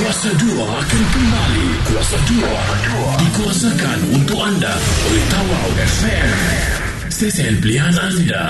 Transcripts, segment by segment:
Kuasa 2 akan kembali. Kuasa 2 dikuasakan untuk anda oleh Tawau FM. Stesen pilihan anda.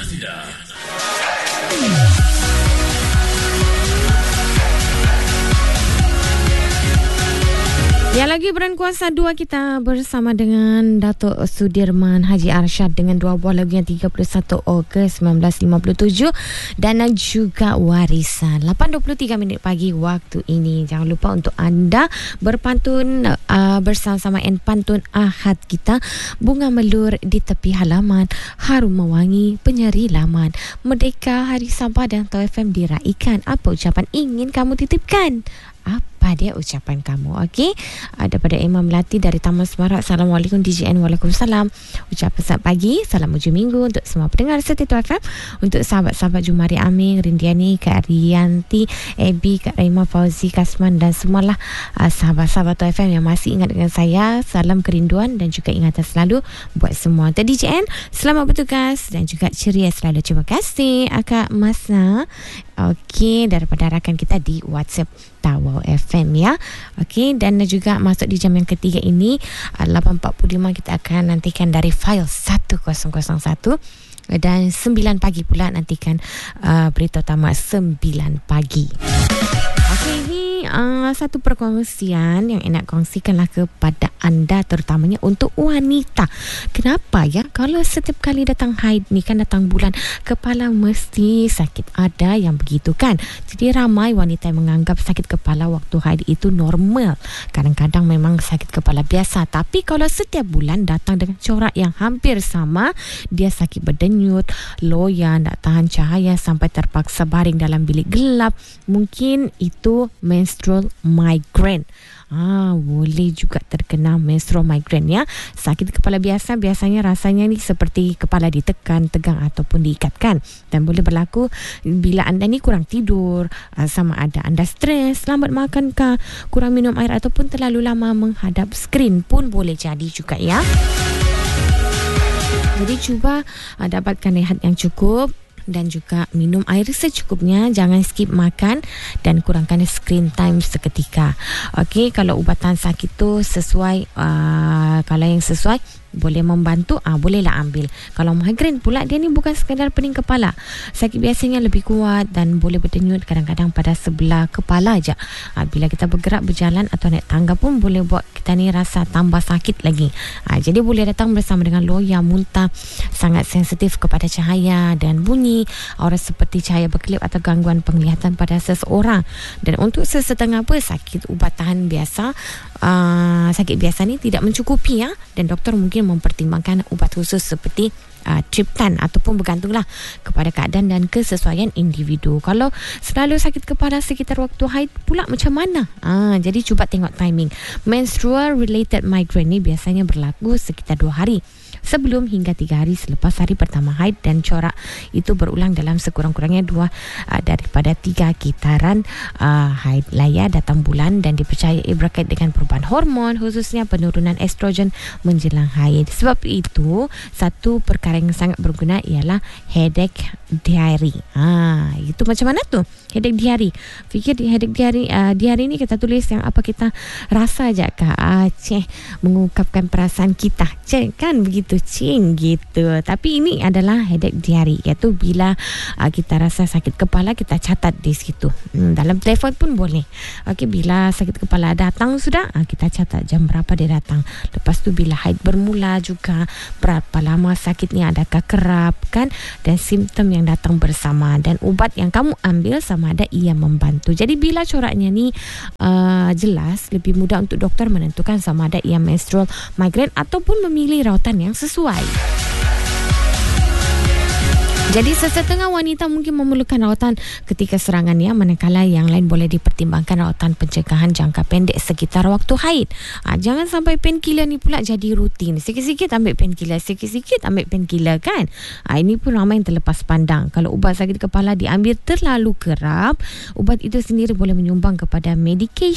Ya, lagi Bulan Kuasa 2 kita bersama dengan Datuk Sudirman Haji Arsyad dengan dua buah lagu yang 31 Ogos 1957 dan juga Warisan. 8.23 minit pagi waktu ini. Jangan lupa untuk anda berpantun bersama-sama pantun Ahad kita. Bunga melur di tepi halaman, harum mewangi penyeri laman. Merdeka, Hari Sabah dan Tau FM diraikan. Apa ucapan ingin kamu titipkan? Apa dia ucapan kamu? Okey, daripada Imam Melati dari Taman Semarak. Assalamualaikum DJN. Waalaikumsalam. Ucapan selamat pagi, salam hujung minggu untuk semua pendengar setia FM, untuk sahabat-sahabat Jumari Amin, Rindiani, Kak Rianti, Ebi, Kak Raima, Fauzi, Kasman dan semualah sahabat-sahabat FM yang masih ingat dengan saya. Salam kerinduan dan juga ingatan selalu buat semua. Untuk DJN, selamat bertugas dan juga ceria selalu. Terima kasih Akak Masna. Okey, daripada rakan kita di WhatsApp Tawau FM ya. Okey, dan juga masuk di jam yang ketiga ini 8.45 kita akan nantikan dari file 1001 dan 9 pagi pula nantikan berita utama 9 pagi. Okey, ini satu perkongsian yang nak kongsikanlah kepada anda, terutamanya untuk wanita. Kenapa ya? Kalau setiap kali datang haid ni kan, datang bulan, kepala mesti sakit. Ada yang begitu kan. Jadi ramai wanita yang menganggap sakit kepala waktu haid itu normal. Kadang-kadang memang sakit kepala biasa. Tapi kalau setiap bulan datang dengan corak yang hampir sama, dia sakit berdenyut, loyan, tak tahan cahaya sampai terpaksa baring dalam bilik gelap, mungkin itu menstrual migraine. Boleh juga terkena menstrual migraine ya. Sakit kepala biasa biasanya rasanya ni seperti kepala ditekan, tegang ataupun diikatkan, dan boleh berlaku bila anda ni kurang tidur, sama ada anda stres, lambat makan kah, kurang minum air ataupun terlalu lama menghadap skrin pun boleh jadi juga ya. Jadi cuba dapatkan rehat yang cukup dan juga minum air secukupnya. Jangan skip makan dan kurangkan screen time seketika. Okey, kalau ubatan sakit tu sesuai, kalau yang sesuai boleh membantu, bolehlah ambil. Kalau migraine pula, dia ni bukan sekadar pening kepala. Sakit biasanya lebih kuat dan boleh berdenyut kadang-kadang pada sebelah kepala aja. Bila kita bergerak, berjalan atau naik tangga pun boleh buat kita ni rasa tambah sakit lagi. Jadi boleh datang bersama dengan loya, muntah, sangat sensitif kepada cahaya dan bunyi, aura seperti cahaya berkelip atau gangguan penglihatan pada seseorang. Dan untuk sesetengah sakit ubatan biasa, sakit biasa ni tidak mencukupi ya, dan doktor mungkin mempertimbangkan ubat khusus seperti triptan, ataupun bergantunglah kepada keadaan dan kesesuaian individu. Kalau selalu sakit kepala sekitar waktu haid pula macam mana? Jadi cuba tengok timing. Menstrual related migraine ni biasanya berlaku sekitar 2 hari sebelum hingga 3 hari selepas hari pertama haid, dan corak itu berulang dalam sekurang-kurangnya 2 daripada 3 kitaran haid laya datang bulan, dan dipercayai berkait dengan perubahan hormon, khususnya penurunan estrogen menjelang haid. Sebab itu satu perkara yang sangat berguna ialah headache diary. Itu macam mana tu headache diary? Fikir headache diary ni kita tulis yang apa kita rasa aja kah, mengungkapkan perasaan kita, kan begitu gitu. Tapi ini adalah headache diary, iaitu bila kita rasa sakit kepala, kita catat di situ. Dalam telefon pun boleh. Okey, bila sakit kepala datang sudah, kita catat jam berapa dia datang. Lepas tu bila haid bermula juga, berapa lama sakit ni, adakah kerap kan, dan simptom yang datang bersama, dan ubat yang kamu ambil sama ada ia membantu. Jadi bila coraknya ni jelas, lebih mudah untuk doktor menentukan sama ada ia menstrual migraine ataupun memilih rawatan yang sesuai. Jadi sesetengah wanita mungkin memerlukan rawatan ketika serangan ya, manakala yang lain boleh dipertimbangkan rawatan pencegahan jangka pendek sekitar waktu haid. Jangan sampai painkiller ni pula jadi rutin. Sikit-sikit ambil painkiller, sikit-sikit ambil painkiller kan. Ini pun ramai yang terlepas pandang. Kalau ubat sakit kepala diambil terlalu kerap, ubat itu sendiri boleh menyumbang kepada medication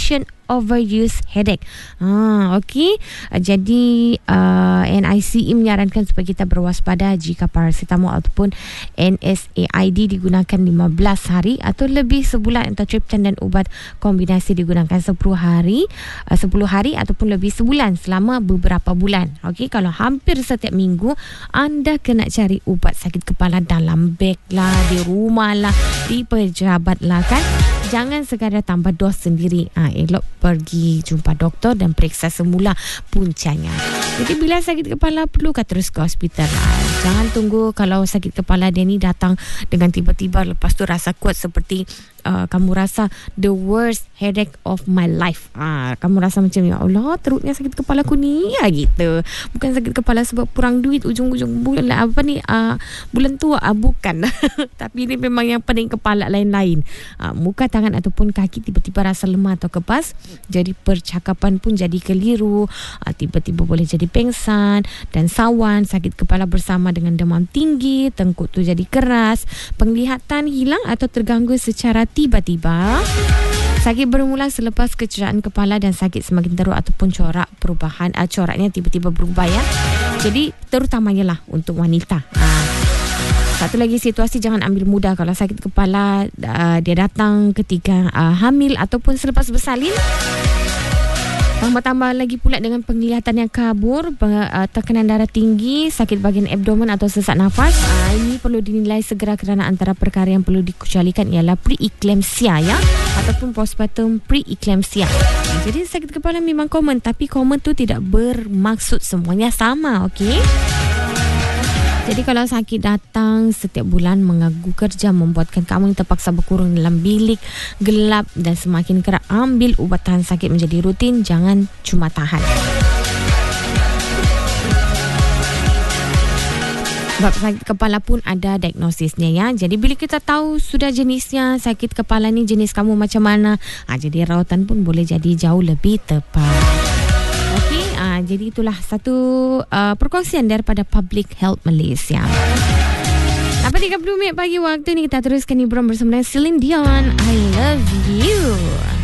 overuse headache. Okey. Jadi NICE menyarankan supaya kita berwaspada jika paracetamol ataupun NSAID digunakan 15 hari atau lebih sebulan, atau triptan dan ubat kombinasi digunakan 10 hari ataupun lebih sebulan selama beberapa bulan. Okey, kalau hampir setiap minggu anda kena cari ubat sakit kepala dalam beg lah, di rumah lah, di pejabat lah kan. Jangan sekadar tambah dos sendiri. Elok pergi jumpa doktor dan periksa semula puncanya. Jadi bila sakit kepala perlukan terus ke hospital. Jangan tunggu kalau sakit kepala dia ni datang dengan tiba-tiba, lepas tu rasa kuat seperti kamu rasa the worst headache of my life. Kamu rasa macam, ya Allah, teruknya sakit kepala aku ni, gitu. Bukan sakit kepala sebab kurang duit ujung-ujung bulan bulan tua, bukan. Tapi ini memang yang pening kepala lain-lain. Muka, tangan ataupun kaki tiba-tiba rasa lemah atau kepas. Jadi percakapan pun jadi keliru. Tiba-tiba boleh jadi pengsan dan sawan. Sakit kepala bersama dengan demam tinggi, tengkuk tu jadi keras, penglihatan hilang atau terganggu secara tiba-tiba. Sakit bermula selepas kecederaan kepala dan sakit semakin teruk ataupun coraknya tiba-tiba berubah ya. Jadi terutamanya lah untuk wanita. Satu lagi situasi, jangan ambil mudah kalau sakit kepala dia datang ketika hamil ataupun selepas bersalin. Tambah-tambah lagi pula dengan penglihatan yang kabur, tekanan darah tinggi, sakit bahagian abdomen atau sesak nafas. Ini perlu dinilai segera kerana antara perkara yang perlu dikecualikan ialah preeclampsia ya, ataupun postpartum preeclampsia. Jadi sakit kepala memang common, tapi common tu tidak bermaksud semuanya sama, okey? Jadi kalau sakit datang setiap bulan mengganggu kerja, membuatkan kamu terpaksa berkurung dalam bilik gelap dan semakin kerap ambil ubat tahan sakit menjadi rutin, jangan cuma tahan. Sebab sakit kepala pun ada diagnosisnya ya. Jadi bila kita tahu sudah jenisnya, sakit kepala ni jenis kamu macam mana, jadi rawatan pun boleh jadi jauh lebih tepat. Okey, jadi itulah satu perkongsian daripada Public Health Malaysia. 8.30 minit pagi waktu ni, kita teruskan hiburan bersama dengan Celine Dion, I Love You.